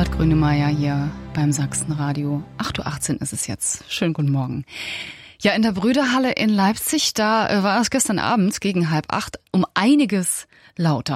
Eberhard Grönemeyer hier beim Sachsenradio. 8:18 Uhr ist es jetzt. Schönen guten Morgen. Ja, in der Brüderhalle in Leipzig, da war es gestern Abend gegen 7:30 um einiges lauter.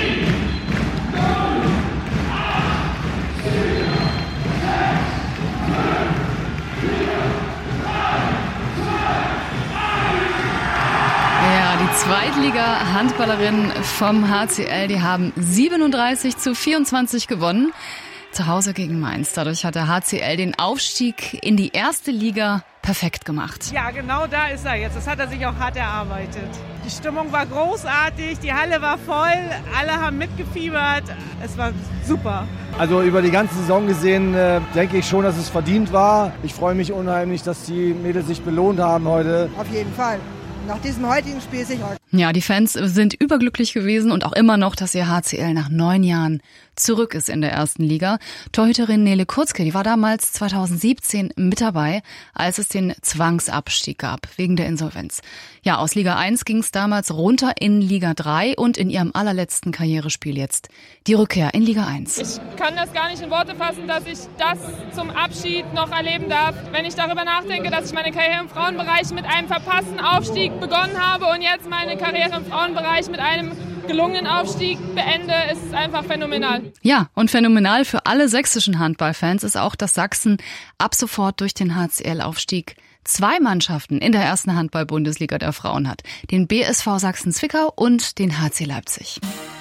Die Zweitliga-Handballerinnen vom HCL, die haben 37:24 gewonnen. Zu Hause gegen Mainz. Dadurch hat der HCL den Aufstieg in die erste Liga perfekt gemacht. Ja, genau da ist er jetzt. Das hat er sich auch hart erarbeitet. Die Stimmung war großartig, die Halle war voll, alle haben mitgefiebert. Es war super. Also über die ganze Saison gesehen denke ich schon, dass es verdient war. Ich freue mich unheimlich, dass die Mädels sich belohnt haben heute. Auf jeden Fall. Nach diesem heutigen Spiel sicher. Ja, die Fans sind überglücklich gewesen und auch immer noch, dass ihr HCL nach 9 Jahren zurück ist in der ersten Liga. Torhüterin Nele Kurzke, die war damals 2017 mit dabei, als es den Zwangsabstieg gab, wegen der Insolvenz. Ja, aus Liga 1 ging es damals runter in Liga 3 und in ihrem allerletzten Karrierespiel jetzt die Rückkehr in Liga 1. Ich kann das gar nicht in Worte fassen, dass ich das zum Abschied noch erleben darf. Wenn ich darüber nachdenke, dass ich meine Karriere im Frauenbereich mit einem verpassten Aufstieg begonnen habe und jetzt meine Karriere im Frauenbereich mit einem gelungenen Aufstieg beende, ist es einfach phänomenal. Ja, und phänomenal für alle sächsischen Handballfans ist auch, dass Sachsen ab sofort durch den HCL-Aufstieg 2 Mannschaften in der ersten Handball-Bundesliga der Frauen hat. Den BSV Sachsen-Zwickau und den HC Leipzig.